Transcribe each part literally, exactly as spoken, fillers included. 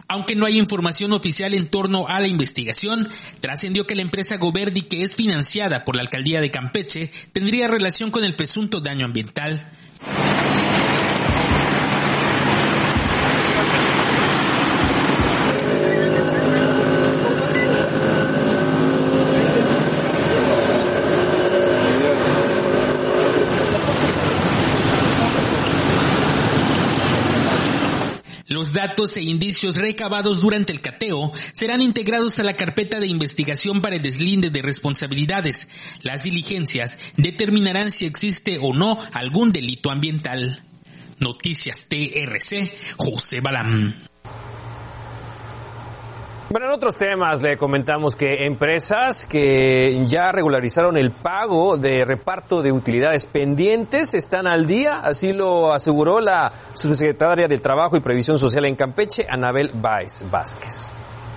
Aunque no hay información oficial en torno a la investigación, trascendió que la empresa Goverdi, que es financiada por la alcaldía de Campeche, tendría relación con el presunto daño ambiental. Los datos e indicios recabados durante el cateo serán integrados a la carpeta de investigación para el deslinde de responsabilidades. Las diligencias determinarán si existe o no algún delito ambiental. Noticias T R C, José Balam. Bueno, en otros temas le comentamos que empresas que ya regularizaron el pago de reparto de utilidades pendientes están al día, así lo aseguró la subsecretaria de Trabajo y Previsión Social en Campeche, Anabel Báez Vázquez.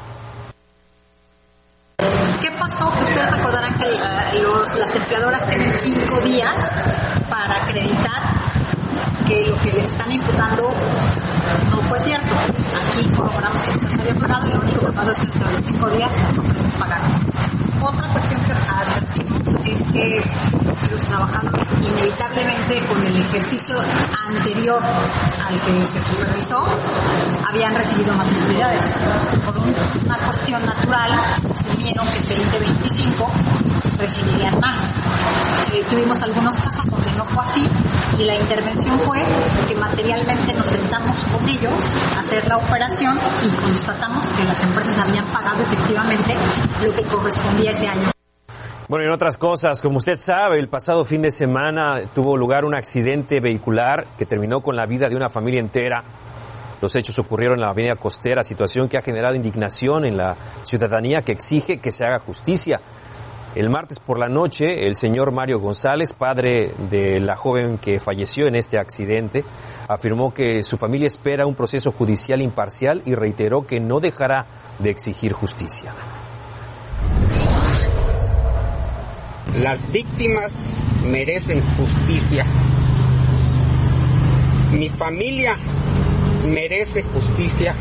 ¿Qué pasó? Que ustedes recordarán que uh, los, las empleadoras tienen cinco días para acreditar que lo que les están imputando no fue cierto. Aquí corroboramos que no se había pagado y lo único que pasó es que dentro de los cinco días las empresas pagaron. Otra cuestión que advertimos es que los trabajadores inevitablemente con el ejercicio anterior al que se supervisó habían recibido más utilidades. Por un, una cuestión natural, asumieron que el veinte veinticinco recibirían más. Eh, tuvimos algunos casos donde no fue así y la intervención fue que materialmente nos sentamos con ellos a hacer la operación y constatamos que las empresas habían pagado efectivamente lo que correspondía ese año. Bueno, y en otras cosas, como usted sabe, el pasado fin de semana tuvo lugar un accidente vehicular que terminó con la vida de una familia entera. Los hechos ocurrieron en la avenida Costera, situación que ha generado indignación en la ciudadanía que exige que se haga justicia. El martes por la noche, el señor Mario González, padre de la joven que falleció en este accidente, afirmó que su familia espera un proceso judicial imparcial y reiteró que no dejará de exigir justicia. Las víctimas merecen justicia. Mi familia merece justicia.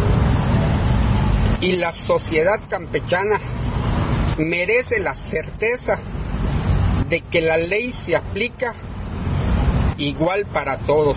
Y la sociedad campechana merece la certeza de que la ley se aplica igual para todos,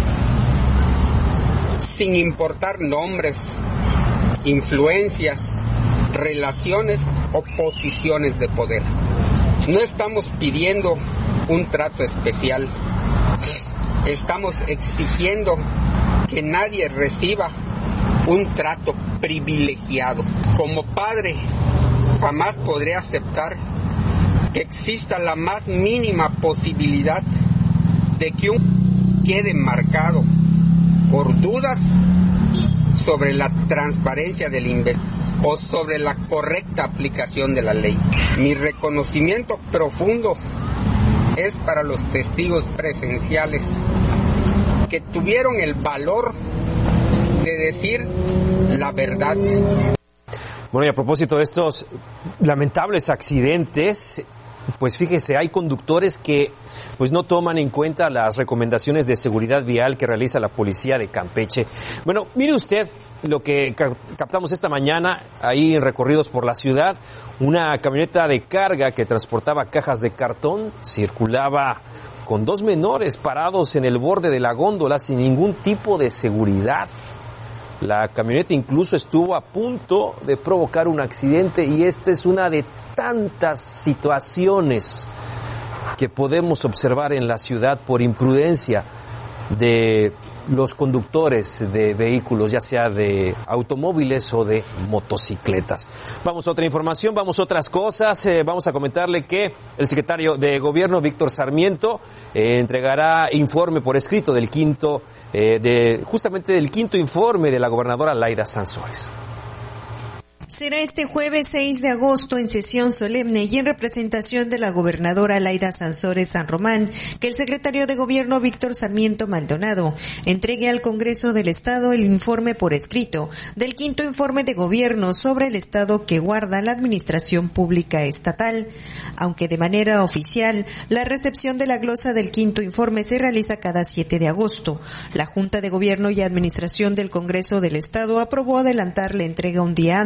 sin importar nombres, influencias, relaciones o posiciones de poder. No estamos pidiendo un trato especial, estamos exigiendo que nadie reciba un trato privilegiado. Como padre, jamás podré aceptar que exista la más mínima posibilidad de que un quede marcado por dudas sobre la transparencia del investigador o sobre la correcta aplicación de la ley. Mi reconocimiento profundo es para los testigos presenciales que tuvieron el valor de decir la verdad. Bueno, y a propósito de estos lamentables accidentes, pues fíjese, hay conductores que pues no toman en cuenta las recomendaciones de seguridad vial que realiza la policía de Campeche. Bueno, mire usted lo que captamos esta mañana ahí en recorridos por la ciudad. Una camioneta de carga que transportaba cajas de cartón circulaba con dos menores parados en el borde de la góndola sin ningún tipo de seguridad. La camioneta incluso estuvo a punto de provocar un accidente y esta es una de tantas situaciones que podemos observar en la ciudad por imprudencia de los conductores de vehículos, ya sea de automóviles o de motocicletas. Vamos a otra información, vamos a otras cosas. Eh, vamos a comentarle que el secretario de Gobierno, Víctor Sarmiento, eh, entregará informe por escrito del quinto, eh, de justamente del quinto informe de la gobernadora Laida Sansores. Será este jueves seis de agosto en sesión solemne y en representación de la gobernadora Laida Sansores San Román que el secretario de Gobierno Víctor Sarmiento Maldonado entregue al Congreso del Estado el informe por escrito del quinto informe de gobierno sobre el estado que guarda la administración pública estatal. Aunque de manera oficial, la recepción de la glosa del quinto informe se realiza cada siete de agosto. La Junta de Gobierno y Administración del Congreso del Estado aprobó adelantar la entrega un día